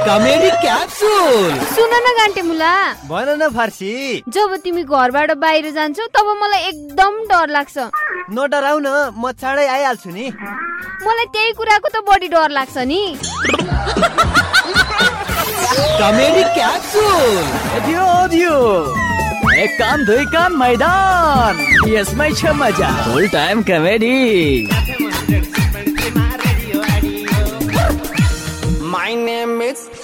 Comedy capsule. सुन न गान्टे मुला, भन न फार्सी। जब तिमी घरबाट बाहिर जान्छौ तब मलाई एकदम डर लाग्छ। नडराउ न, म चाँडै आइहाल्छु नि। मलाई त्यही कुराको त बढी डर लाग्छ नि। Comedy capsule. दियो एक काम दुई काम मैदान, यसमै छ मजा। फुल time comedy. My name is